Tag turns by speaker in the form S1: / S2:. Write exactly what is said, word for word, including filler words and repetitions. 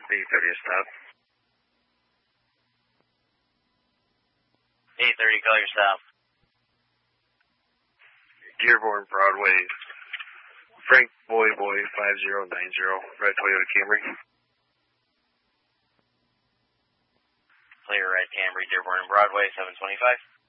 S1: eight thirty stop.
S2: eight thirty, call your stop.
S1: Dearborn Broadway, Frank Boy Boy five zero nine zero, red Toyota Camry.
S2: Clear red Camry, Dearborn Broadway, seven twenty-five.